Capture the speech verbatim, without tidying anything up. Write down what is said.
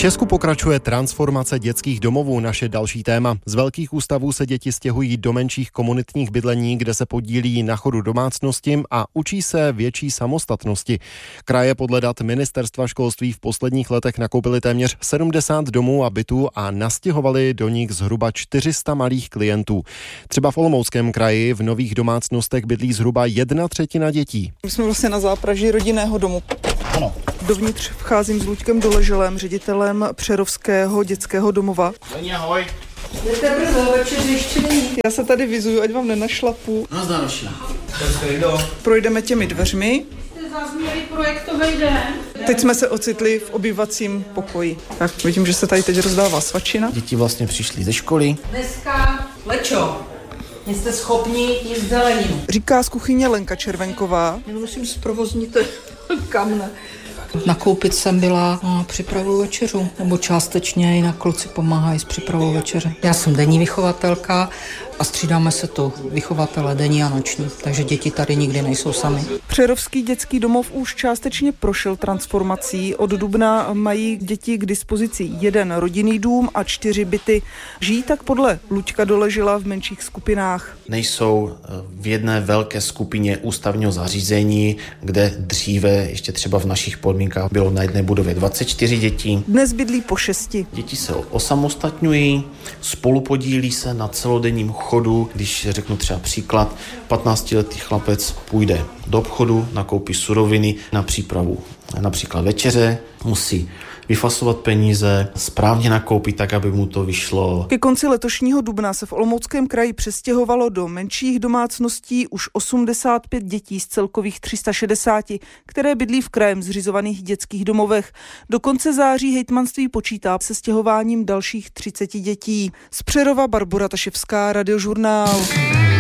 Česku pokračuje transformace dětských domovů, naše další téma. Z velkých ústavů se děti stěhují do menších komunitních bydlení, kde se podílí na chodu domácnosti a učí se větší samostatnosti. Kraje podle dat Ministerstva školství v posledních letech nakoupily téměř sedmdesát domů a bytů a nastěhovali do nich zhruba čtyři sta malých klientů. Třeba v Olomouckém kraji v nových domácnostech bydlí zhruba jedna třetina dětí. My jsme vlastně na zápraží rodinného domu. Ano. Dovnitř vcházím s Luďkem Doleželem, ředitelem Přerovského dětského domova. Ahoj. Jdete brzo, večer ještě není. Já se tady vizuju, ať vám nenašlapu. No zdávaši. Projdeme těmi dveřmi. Jste zazněli projektový den. Teď jsme se ocitli v obývacím pokoji. Tak vidím, že se tady teď rozdává svačina. Děti vlastně přišly ze školy. Dneska lečo. Jste schopni jíst zeleninu. Říká z kuchyně Lenka Červenková. Já musím zprovoznit kamna. Nakoupit jsem byla na připravu večeřu, nebo částečně jinak kluci pomáhají s připravou večeře. Já jsem denní vychovatelka a střídáme se tu vychovatele denní a noční, takže děti tady nikdy nejsou sami. Přerovský dětský domov už částečně prošel transformací. Od dubna mají děti k dispozici jeden rodinný dům a čtyři byty. Žijí tak podle Luďka Doležela v menších skupinách. Nejsou v jedné velké skupině ústavního zařízení, kde dříve ještě třeba v našich podmínkách bylo na jedné budově dvacet čtyři dětí. Dnes bydlí po šesti. Děti se osamostatňují, spolupodílí se na celodenním chodu. Když řeknu třeba příklad, patnáctiletý chlapec půjde do obchodu, nakoupí suroviny na přípravu například večeře, musí vyfasovat peníze, správně nakoupit tak, aby mu to vyšlo. Ke konci letošního dubna se v Olomouckém kraji přestěhovalo do menších domácností už osmdesát pět dětí z celkových tři sta šedesát, které bydlí v krajem zřizovaných dětských domovech. Do konce září hejtmanství počítá se stěhováním dalších třicet dětí. Z Přerova Barbora Taševská, Radiožurnál.